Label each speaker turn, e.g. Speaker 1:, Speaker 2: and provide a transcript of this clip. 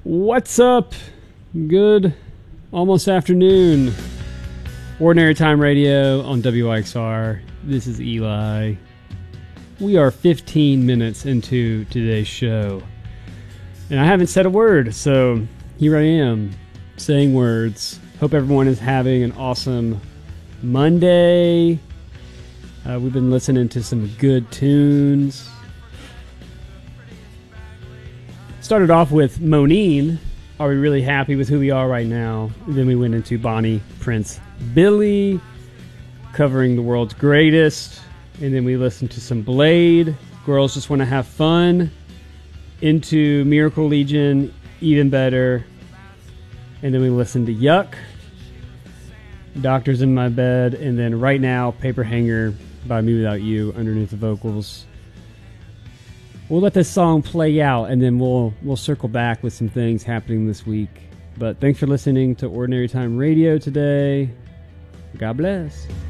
Speaker 1: What's up? Good almost afternoon. Ordinary Time Radio on WXR. This is Eli. We are 15 minutes into today's show. And I haven't said a word, so here I am saying words. Hope everyone is having an awesome Monday. We've been listening to some good tunes. Started off with Moneen. Are we really happy with who we are right now? Then we went into Bonnie Prince Billy, covering the world's greatest. And then we listened to some Blade, Girls Just Want to Have Fun. Into Miracle Legion, Even Better. And then we listened to Yuck, Doctors in My Bed. And then right now, Paper Hanger by Me Without You underneath the vocals. We'll let this song play out, and then we'll circle back with some things happening this week. But thanks for listening to Ordinary Time Radio today. God bless.